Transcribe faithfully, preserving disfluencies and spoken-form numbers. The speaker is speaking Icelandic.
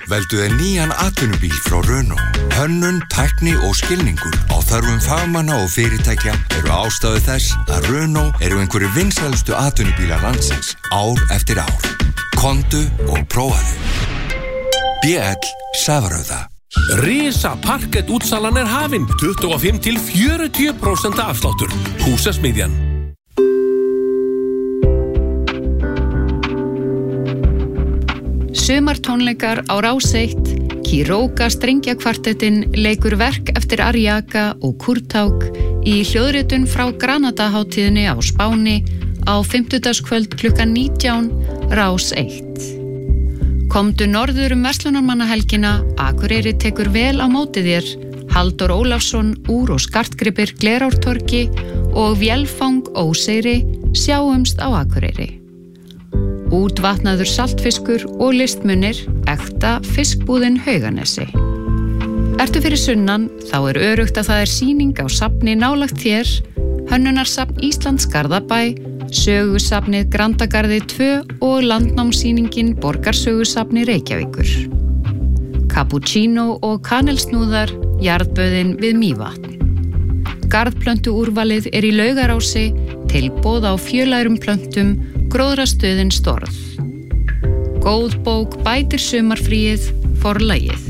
Veldu þér nýjan atvinnubíl frá Renault. Hönnun, tækni og skilningur á þörfum fagmanna og fyrirtækja eru ástæðu þess að Renault eru einhverju vinsælustu atvinnubílar landsins ár eftir ár. Komdu og prófaðu. B L Safarauða. Risa parkett útsalan er hafin, tuttugu og fimm til fjörutíu prósent afsláttur. Húsasmiðjan. Sumartónleikar á Rás eitt. Kiroga strengjakvartettin leikur verk eftir Ariaka og Kurtauk í hljóðritun frá Granada-hátíðinni á Spáni á fimmtudagskvöld klukkan nítján, Rás eitt. Komdu norður um verslunarmannahelgina, Akureyri tekur vel á móti þér, Halldór Ólafsson, úr og skartgripir Glerártorgi og Vélfang Óseyri, sjáumst á Akureyri. Útvatnaður saltfiskur og listmunir, ekta fiskbúðin Hauganesi. Ertu fyrir sunnan, þá er örugt að það er sýning á safni nálægt þér, Hönnunarsafn Íslands Garðabæ, Sögusafnið Grandagarði tvö og landnámssýningin Borgarsögusafni Reykjavíkur. Cappuccino og kanelsnúðar, jarðböðin við Mývatn. Garðplöntu úrvalið er í Laugarási, tilboð á fjölærum plöntum, gróðrastöðin Storð. Góð bók bætir sumarfríið, forlagið.